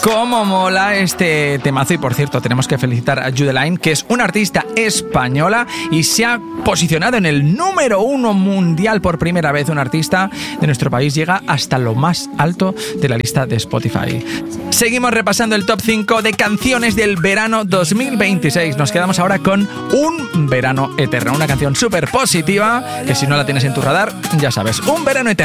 Cómo mola este temazo. Y por cierto, tenemos que felicitar a Judeline, que es una artista española y se ha posicionado en el número 1 mundial por primera vez. Un artista de nuestro país llega hasta lo más alto de la lista de Spotify. Seguimos repasando el top 5 de canciones del verano 2026. Nos quedamos ahora con Un verano eterno, una canción súper positiva que si no la tienes en tu radar, ya sabes, Un verano eterno.